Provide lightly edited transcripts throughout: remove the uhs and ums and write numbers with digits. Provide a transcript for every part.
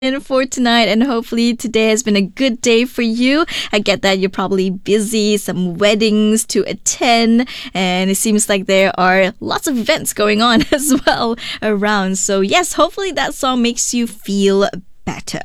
in for tonight, and hopefully today has been a good day for you. I get that you're probably busy, some weddings to attend, and it seems like there are lots of events going on as well around. So yes, hopefully that song makes you feel better.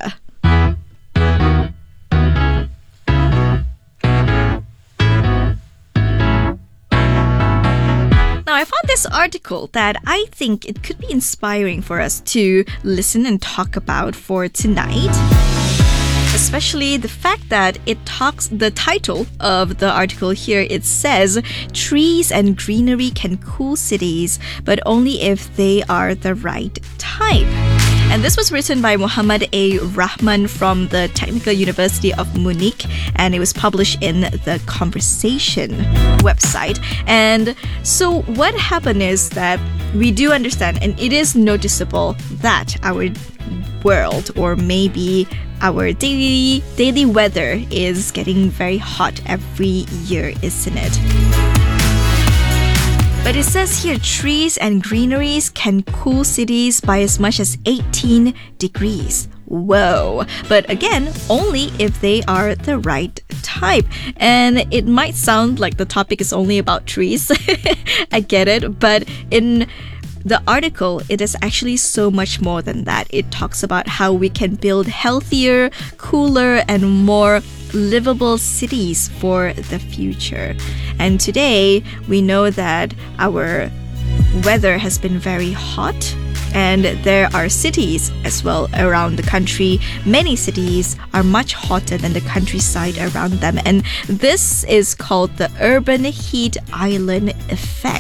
Now, I found this article that I think it could be inspiring for us to listen and talk about for tonight. Especially the fact that the title of the article here, it says, trees and greenery can cool cities, but only if they are the right type. And this was written by Muhammad A. Rahman from the Technical University of Munich, and it was published in the Conversation website. And so what happened is that we do understand, and it is noticeable, that our world, or maybe our daily weather, is getting very hot every year, isn't it? But it says here, trees and greeneries can cool cities by as much as 18 degrees. Whoa. But again, only if they are the right type. And it might sound like the topic is only about trees. I get it. But in the article, it is actually so much more than that. It talks about how we can build healthier, cooler, and more livable cities for the future. And today, we know that our weather has been very hot, and there are cities as well around the country. Many cities are much hotter than the countryside around them, and this is called the urban heat island effect.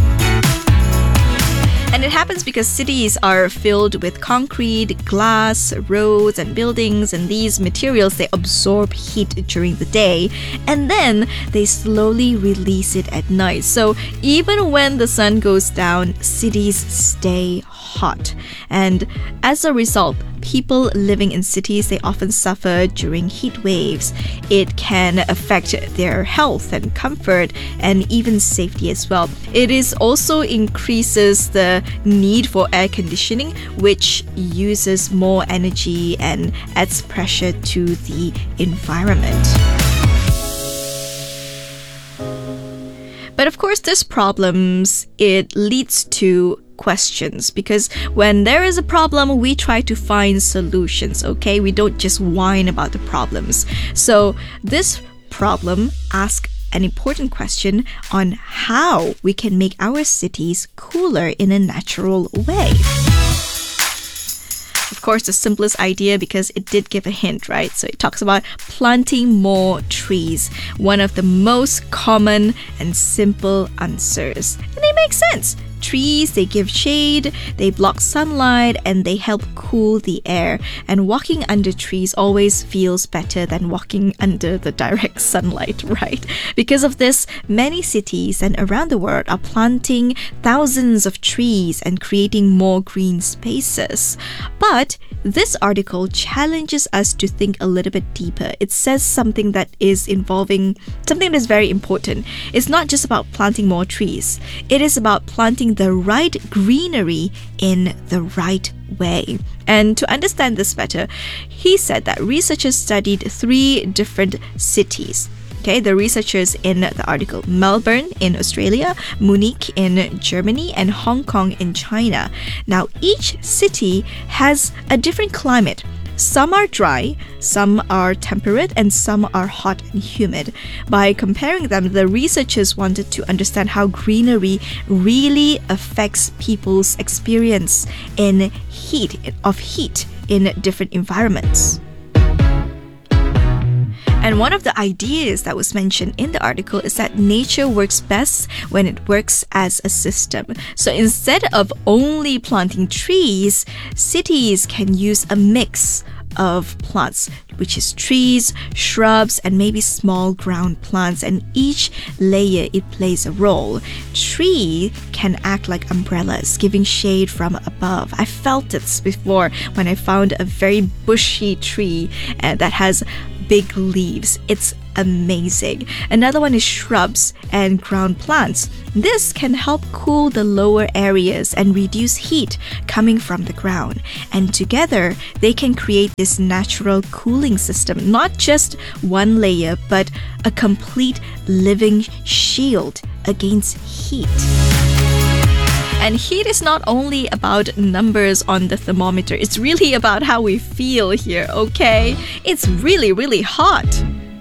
And it happens because cities are filled with concrete, glass, roads, and buildings, and these materials, they absorb heat during the day, and then they slowly release it at night. So even when the sun goes down, cities stay hot. And as a result, people living in cities, they often suffer during heat waves. It can affect their health and comfort and even safety as well. It is also increases the need for air conditioning, which uses more energy and adds pressure to the environment. But of course, these problems, it leads to questions, because when there is a problem, we try to find solutions, okay? We don't just whine about the problems. So this problem asks an important question on how we can make our cities cooler in a natural way. Of course, the simplest idea, because it did give a hint, right? So it talks about planting more trees, one of the most common and simple answers. And it makes sense. Trees, they give shade, they block sunlight, and they help cool the air. And walking under trees always feels better than walking under the direct sunlight, right? Because of this, many cities and around the world are planting thousands of trees and creating more green spaces. But this article challenges us to think a little bit deeper. It says something that is involving something that is very important. It's not just about planting more trees. It is about planting the right greenery in the right way. And to understand this better, he said that researchers studied 3 different cities. Okay, the researchers in the article: Melbourne in Australia, Munich in Germany, and Hong Kong in China. Now, each city has a different climate. Some are dry, some are temperate, and some are hot and humid. By comparing them, the researchers wanted to understand how greenery really affects people's experience of heat in different environments. And one of the ideas that was mentioned in the article is that nature works best when it works as a system. So instead of only planting trees, cities can use a mix of plants, which is trees, shrubs, and maybe small ground plants, and each layer, it plays a role. Tree can act like umbrellas, giving shade from above. I felt this before when I found a very bushy tree that has big leaves. It's amazing. Another one is shrubs and ground plants. This can help cool the lower areas and reduce heat coming from the ground. And together, they can create this natural cooling system, not just one layer, but a complete living shield against heat. And heat is not only about numbers on the thermometer, it's really about how we feel here, okay? It's really, really hot.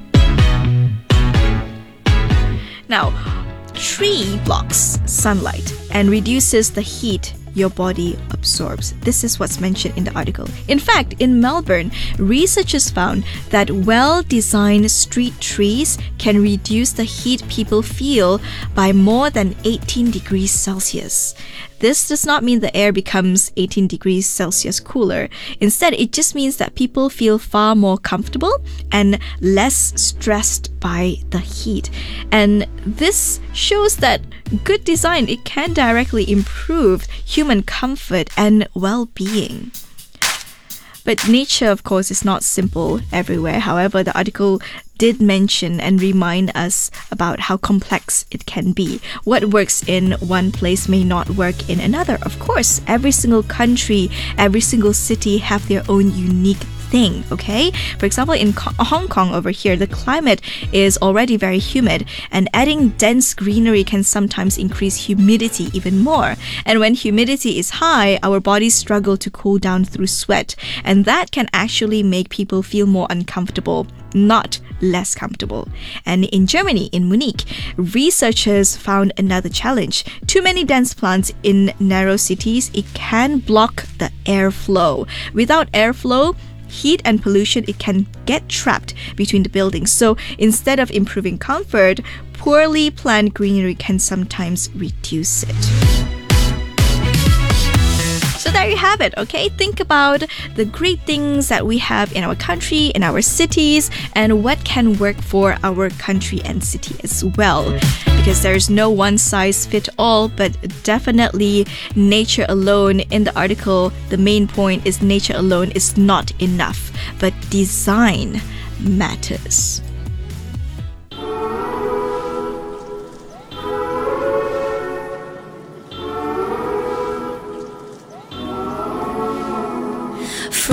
Now, tree blocks sunlight and reduces the heat your body absorbs. This is what's mentioned in the article. In fact, in Melbourne, researchers found that well-designed street trees can reduce the heat people feel by more than 18 degrees Celsius. This does not mean the air becomes 18 degrees Celsius cooler. Instead, it just means that people feel far more comfortable and less stressed by the heat. And this shows that good design, it can directly improve human comfort and well-being. But nature, of course, is not simple everywhere. However, the article did mention and remind us about how complex it can be. What works in one place may not work in another. Of course, every single country, every single city have their own unique thing, okay? For example, in Hong Kong over here, the climate is already very humid, and adding dense greenery can sometimes increase humidity even more. And when humidity is high, our bodies struggle to cool down through sweat, and that can actually make people feel more uncomfortable, not less comfortable. And in Germany, in Munich, researchers found another challenge. Too many dense plants in narrow cities, it can block the airflow. Without airflow, heat and pollution, it can get trapped between the buildings. So instead of improving comfort, poorly planned greenery can sometimes reduce it. So there you have it, okay? Think about the great things that we have in our country, in our cities, and what can work for our country and city as well. Because there's no one size fit all, but definitely nature alone. In the article, the main point is nature alone is not enough, but design matters.